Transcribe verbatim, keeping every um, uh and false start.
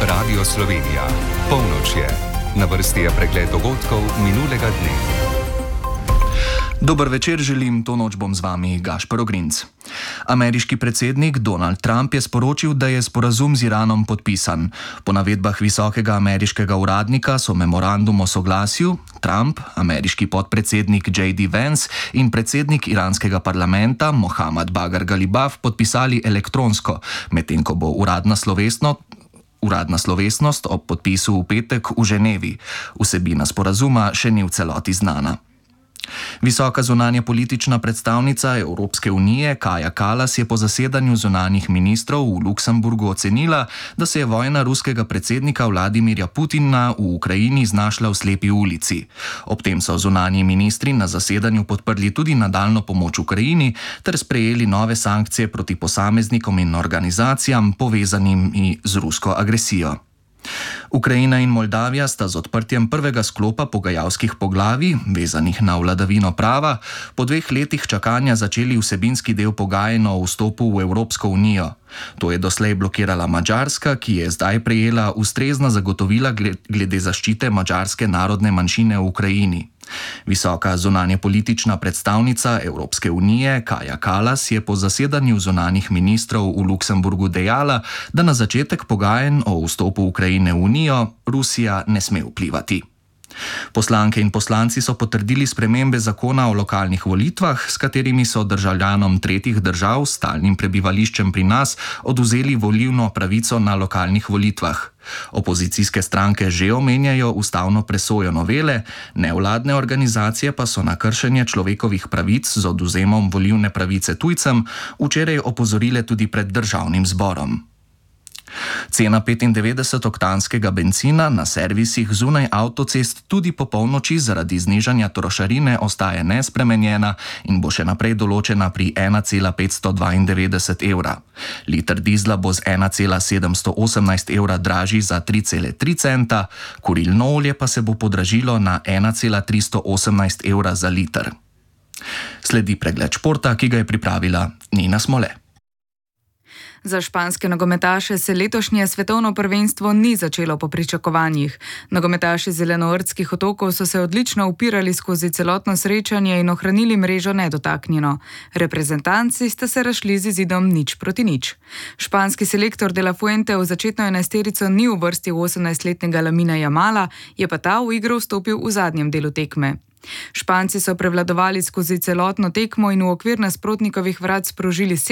Radio Slovenija. Polnoč je. Na vrsti je pregled dogodkov minulega dne. Dober večer želim, to noč bom z vami Gašper Ogrinc. Ameriški predsednik Donald Trump je sporočil, da je sporazum z Iranom podpisan. Po navedbah visokega ameriškega uradnika so memorandum o soglasju Trump, ameriški podpredsednik J D Vance in predsednik iranskega parlamenta Mohammad Bagar Galibaf podpisali elektronsko, medtem ko bo uradna slovesnost Uradna slovesnost ob podpisu v petek v Ženevi. Vsebina sporazuma še ni v celoti znana. Visoka zunanja politična predstavnica Evropske unije Kaja Kallas je po zasedanju zunanjih ministrov v Luksemburgu ocenila, da se je vojna ruskega predsednika Vladimirja Putina v Ukrajini znašla v slepi ulici. Ob tem so zunanji ministri na zasedanju podprli tudi nadaljno pomoč Ukrajini ter sprejeli nove sankcije proti posameznikom in organizacijam povezanim z rusko agresijo. Ukrajina in Moldavija sta z odprtjem prvega sklopa pogajalskih poglavij, vezanih na vladavino prava, po dveh letih čakanja začeli vsebinski del pogajanj o vstopu v Evropsko unijo. To je doslej blokirala Madžarska, ki je zdaj prejela ustrezna zagotovila glede zaščite madžarske narodne manjšine v Ukrajini. Visoka zunanjepolitična predstavnica Evropske unije Kaja Kallas je po zasedanju zunanjih ministrov v Luksemburgu dejala, da na začetek pogajanj o vstopu Ukrajine v unijo Rusija ne sme vplivati. Poslanke in poslanci so potrdili spremembe zakona o lokalnih volitvah, s katerimi so državljanom tretjih držav s stalnim prebivališčem pri nas odvzeli volilno pravico na lokalnih volitvah. Opozicijske stranke že omenjajo ustavno presojo novele, nevladne organizacije pa so na kršenje človekovih pravic z odvzemom volilne pravice tujcem včeraj opozorile tudi pred državnim zborom. Cena petindevetdesetoktanskega bencina na servisih zunaj avtocest tudi po polnoči zaradi znižanja trošarine ostaje nespremenjena in bo še naprej določena pri ena cela petsto dvaindevetdeset evra. Liter dizla bo z ena cela sedemsto osemnajst evra dražji za tri cele tri centa, kurilno olje pa se bo podražilo na ena cela tristo osemnajst evra za liter. Sledi pregled športa, ki ga je pripravila Nina Smole. Za španske nogometaše se letošnje svetovno prvenstvo ni začelo po pričakovanjih. Nogometaši zelenoordskih otokov so se odlično upirali skozi celotno srečanje in ohranili mrežo nedotaknjeno. Reprezentanci sta se razšli z izidom nič proti nič. Španski selektor De La Fuente v začetno enajsterico ni uvrstil osemnajstletnega Lamina Jamala, je pa ta v igro vstopil v zadnjem delu tekme. Španci so prevladovali skozi celotno tekmo in v okvir nasprotnikovih vrat sprožili